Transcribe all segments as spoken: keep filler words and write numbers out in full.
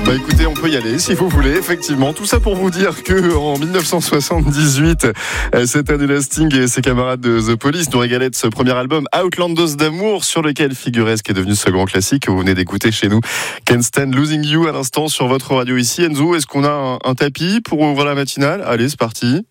Bah écoutez, on peut y aller si vous voulez, effectivement. Tout ça pour vous dire que en dix-neuf cent soixante-dix-huit, cette année-là, Sting et ses camarades de The Police nous régalaient de ce premier album Outlandos d'amour, sur lequel figurait ce qui est devenu ce grand classique que vous venez d'écouter chez nous. Can't Stand Losing You à l'instant sur votre radio ici. Enzo, est-ce qu'on a un, un tapis pour ouvrir la matinale? Allez, c'est parti.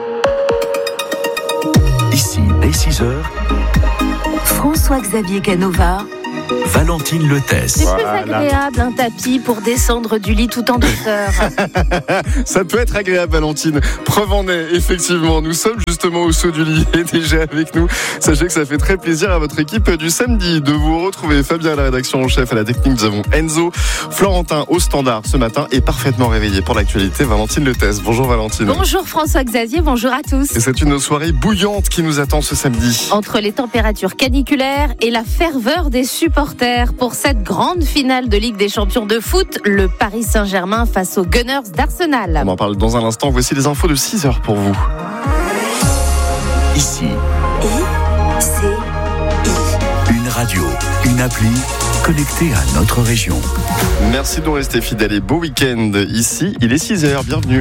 Ici, dès six heures, François-Xavier Canova, Valentine Lethès. C'est Voilà. plus agréable un tapis pour descendre du lit tout en douceur. Ça peut être agréable, Valentine. Preuve en est, effectivement. Nous sommes justement au saut du lit et déjà avec nous. Sachez que ça fait très plaisir à votre équipe du samedi de vous retrouver. Fabien à la rédaction en chef, à la technique, nous avons Enzo, Florentin au standard ce matin et parfaitement réveillé pour l'actualité, Valentine Lethès. Bonjour Valentine. Bonjour François-Xavier, bonjour à tous. Et c'est une soirée bouillante qui nous attend ce samedi. Entre les températures caniculaires et la ferveur des supporters pour cette grande finale de Ligue des Champions de foot, le Paris Saint-Germain face aux Gunners d'Arsenal. On en parle dans un instant. Voici les infos de six heures pour vous. Ici, I, C, I. une radio, une appli connectée à notre région. Merci de nous rester fidèles et beau week-end. Ici, il est six heures. Bienvenue.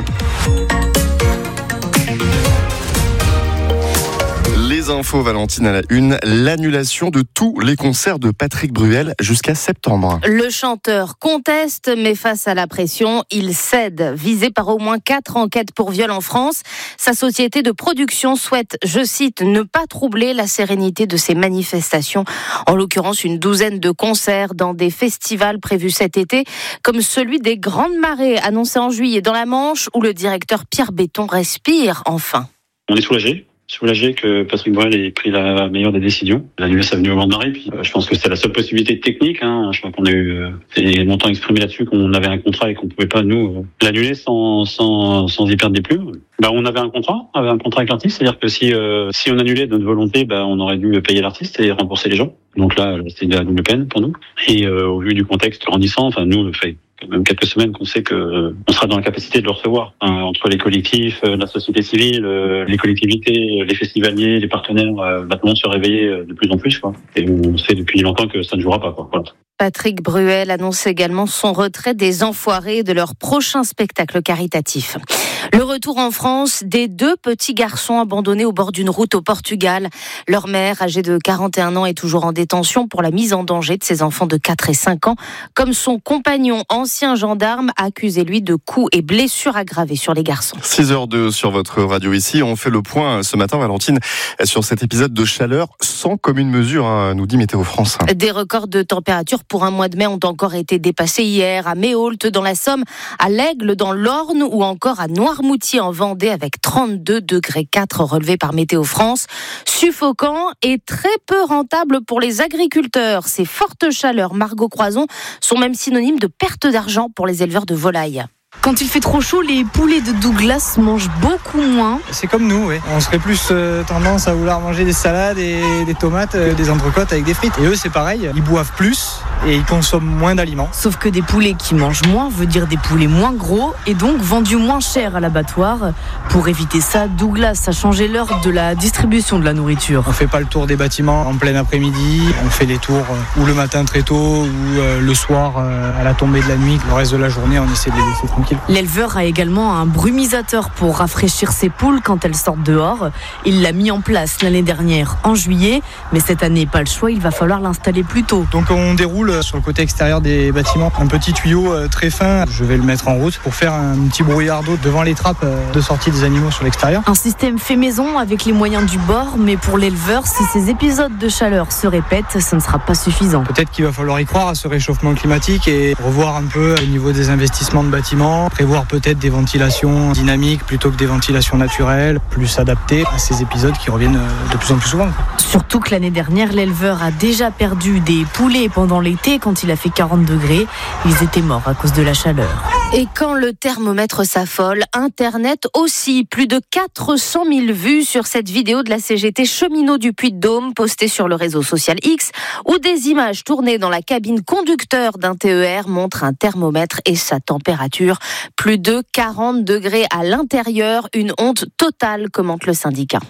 Les infos, Valentine, à la une. L'annulation de tous les concerts de Patrick Bruel jusqu'à septembre. Le chanteur conteste, mais face à la pression, il cède. Visé par au moins quatre enquêtes pour viol en France, sa société de production souhaite, je cite, ne pas troubler la sérénité de ces manifestations. En l'occurrence, une douzaine de concerts dans des festivals prévus cet été, comme celui des Grandes Marées, annoncé en juillet dans la Manche, où le directeur Pierre Béton respire enfin. On est soulagé. Soulagé que Patrick Bruel ait pris la meilleure des décisions. L'annuler, ça venue au Grand Marais. Puis, euh, je pense que c'est la seule possibilité technique. Hein. Je crois qu'on a eu euh, c'est longtemps exprimé là-dessus qu'on avait un contrat et qu'on pouvait pas nous euh, l'annuler sans sans sans y perdre des plumes. Bah, on avait un contrat, on avait un contrat avec l'artiste, c'est-à-dire que si euh, si on annulait de notre volonté, bah, on aurait dû payer l'artiste et rembourser les gens. Donc là, c'était de la double peine pour nous. Et euh, au vu du contexte grandissant, enfin nous, le fait même quelques semaines qu'on sait que euh, on sera dans la capacité de le recevoir, hein, entre les collectifs, euh, la société civile, euh, les collectivités, euh, les festivaliers, les partenaires, euh, va tout le monde se réveiller euh, de plus en plus, quoi. Et on sait depuis longtemps que ça ne jouera pas, quoi. Voilà. Patrick Bruel annonce également son retrait des Enfoirés de leur prochain spectacle caritatif. Le retour en France des deux petits garçons abandonnés au bord d'une route au Portugal. Leur mère, âgée de quarante et un ans, est toujours en détention pour la mise en danger de ses enfants de quatre et cinq ans, comme son compagnon, ancien gendarme, accusé lui de coups et blessures aggravées sur les garçons. six heures deux sur votre radio ici. On fait le point ce matin, Valentine, sur cet épisode de chaleur sans commune mesure, hein, nous dit Météo France. Des records de température pour un mois de mai ont encore été dépassés hier à Méaultes dans la Somme, à l'Aigle dans l'Orne ou encore à Noirmoutier en Vendée avec trente-deux degrés quatre relevés par Météo France. Suffocant et très peu rentable pour les agriculteurs. Ces fortes chaleurs, Margot Croison, sont même synonymes de perte d'argent pour les éleveurs de volailles. Quand il fait trop chaud, les poulets de Douglas mangent beaucoup moins. C'est comme nous, ouais. On serait plus euh, tendance à vouloir manger des salades et des tomates, euh, des entrecôtes avec des frites. Et eux, c'est pareil, ils boivent plus et ils consomment moins d'aliments. Sauf que des poulets qui mangent moins veut dire des poulets moins gros et donc vendus moins cher à l'abattoir. Pour éviter ça, Douglas a changé l'heure de la distribution de la nourriture. On fait pas le tour des bâtiments en plein après-midi. On fait des tours euh, ou le matin très tôt ou euh, le soir euh, à la tombée de la nuit. Le reste de la journée, on essaie de les laisser tranquilles. L'éleveur a également un brumisateur pour rafraîchir ses poules quand elles sortent dehors. Il l'a mis en place l'année dernière en juillet, mais cette année, pas le choix, il va falloir l'installer plus tôt. Donc on déroule sur le côté extérieur des bâtiments un petit tuyau très fin. Je vais le mettre en route pour faire un petit brouillard d'eau devant les trappes de sortie des animaux sur l'extérieur. Un système fait maison avec les moyens du bord, mais pour l'éleveur, si ces épisodes de chaleur se répètent, ça ne sera pas suffisant. Peut-être qu'il va falloir y croire à ce réchauffement climatique et revoir un peu au niveau des investissements de bâtiments. Prévoir peut-être des ventilations dynamiques plutôt que des ventilations naturelles, plus adaptées à ces épisodes qui reviennent de plus en plus souvent. Surtout que l'année dernière, l'éleveur a déjà perdu des poulets pendant l'été quand il a fait quarante degrés. Ils étaient morts à cause de la chaleur. Et quand le thermomètre s'affole, Internet aussi. Plus de quatre cent mille vues sur cette vidéo de la C G T cheminot du Puy-de-Dôme postée sur le réseau social X, où des images tournées dans la cabine conducteur d'un T E R montrent un thermomètre et sa température. Plus de quarante degrés à l'intérieur, une honte totale, commente le syndicat.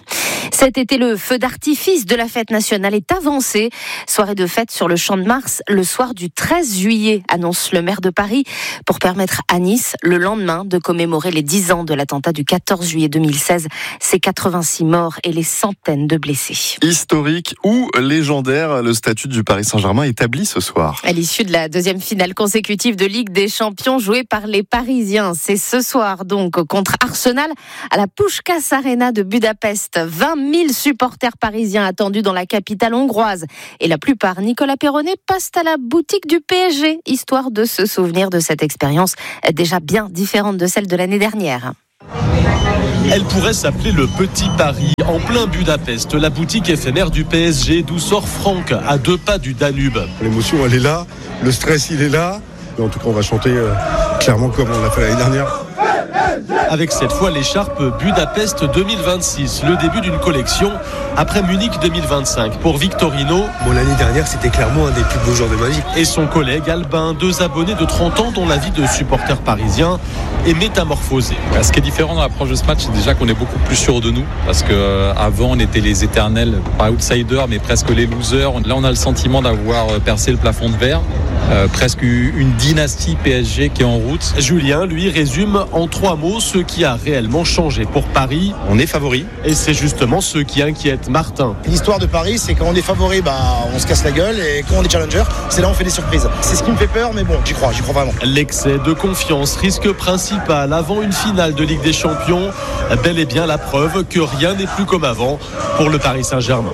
Cet été, le feu d'artifice de la fête nationale est avancé. Soirée de fête sur le Champ de Mars le soir du treize juillet, annonce le maire de Paris, pour permettre à Nice, le lendemain, de commémorer les dix ans de l'attentat du quatorze juillet deux mille seize. Ses quatre-vingt-six morts et les centaines de blessés. Historique ou légendaire, le statut du Paris Saint-Germain établi ce soir. À l'issue de la deuxième finale consécutive de Ligue des Champions jouée par les Parisiens, c'est ce soir donc contre Arsenal à la Puskás Arena de Budapest. vingt mille supporters parisiens attendus dans la capitale hongroise. Et la plupart, Nicolas Perronnet, passent à la boutique du P S G, histoire de se souvenir de cette expérience déjà bien différente de celle de l'année dernière. Elle pourrait s'appeler le Petit Paris, en plein Budapest, la boutique éphémère du P S G, d'où sort Franck, à deux pas du Danube. L'émotion, elle est là, le stress, il est là. En tout cas, on va chanter euh, clairement comme on l'a fait l'année dernière. Avec cette fois l'écharpe Budapest deux mille vingt-six, le début d'une collection après Munich deux mille vingt-cinq. Pour Victorino, bon, l'année dernière, c'était clairement un des plus beaux jours de ma vie. Et son collègue Albin, deux abonnés de trente ans dont la vie de supporter parisien est métamorphosée. Ce qui est différent dans l'approche de ce match, c'est déjà qu'on est beaucoup plus sûr de nous, parce qu'avant on était les éternels, pas outsiders, mais presque les losers. Là on a le sentiment d'avoir percé le plafond de verre. Euh, presque une dynastie P S G qui est en route. Julien, lui, résume en trois mots ce qui a réellement changé pour Paris. On est favori. Et c'est justement ce qui inquiète Martin. L'histoire de Paris, c'est quand on est favori, bah, on se casse la gueule, et quand on est challenger, c'est là où on fait des surprises. C'est ce qui me fait peur, mais bon, j'y crois, j'y crois vraiment. L'excès de confiance, risque principal avant une finale de Ligue des Champions, bel et bien la preuve que rien n'est plus comme avant pour le Paris Saint-Germain.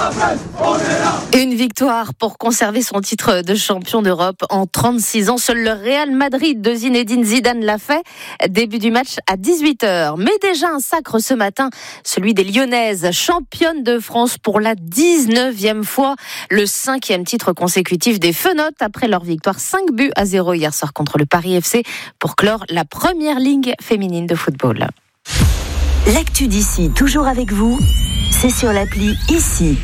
Une victoire pour conserver son titre de champion d'Europe en trente-six ans. Seul le Real Madrid de Zinedine Zidane l'a fait. Début du match à dix-huit heures. Mais déjà un sacre ce matin, celui des Lyonnaises, championnes de France pour la dix-neuvième fois. Le cinquième titre consécutif des Fenotes après leur victoire cinq buts à zéro hier soir contre le Paris F C pour clore la première ligue féminine de football. L'actu d'ici, toujours avec vous, c'est sur l'appli Ici.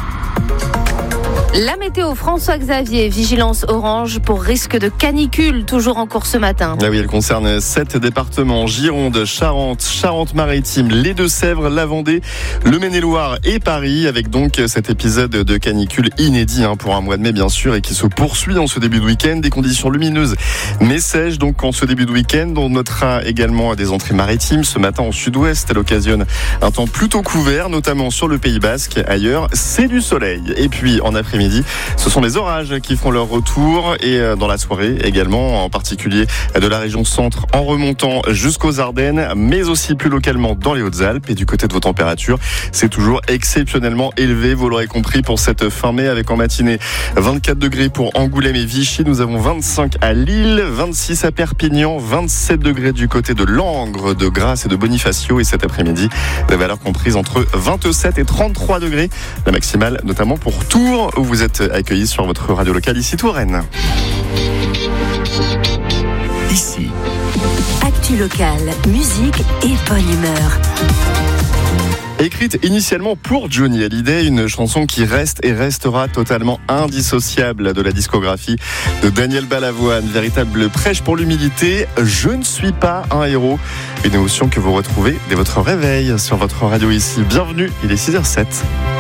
La météo, François Xavier, vigilance orange pour risque de canicule, toujours en cours ce matin. Ah oui, elle concerne sept départements, Gironde, Charente, Charente-Maritime, les Deux-Sèvres, la Vendée, le Maine-et-Loire et Paris, avec donc cet épisode de canicule inédit hein, pour un mois de mai bien sûr et qui se poursuit en ce début de week-end. Des conditions lumineuses mais sèches donc en ce début de week-end. On notera également des entrées maritimes ce matin au sud-ouest. Elle occasionne un temps plutôt couvert, notamment sur le Pays Basque. Ailleurs, c'est du soleil. Et puis en après-midi, ce sont les orages qui feront leur retour et dans la soirée également, en particulier de la région centre en remontant jusqu'aux Ardennes, mais aussi plus localement dans les Hautes-Alpes. Et du côté de vos températures, c'est toujours exceptionnellement élevé, vous l'aurez compris, pour cette fin mai, avec en matinée vingt-quatre degrés pour Angoulême et Vichy. Nous avons vingt-cinq à Lille, vingt-six à Perpignan, vingt-sept degrés du côté de Langres, de Grasse et de Bonifacio. Et cet après-midi, des valeurs comprises entre vingt-sept et trente-trois degrés. La maximale notamment pour Tours, où vous êtes accueillis sur votre radio locale ici Touraine. Ici. Actu locale, musique et bonne humeur. Écrite initialement pour Johnny Hallyday, une chanson qui reste et restera totalement indissociable de la discographie de Daniel Balavoine. Véritable prêche pour l'humilité, je ne suis pas un héros. Une émotion que vous retrouvez dès votre réveil sur votre radio ici. Bienvenue, il est six heures zéro sept.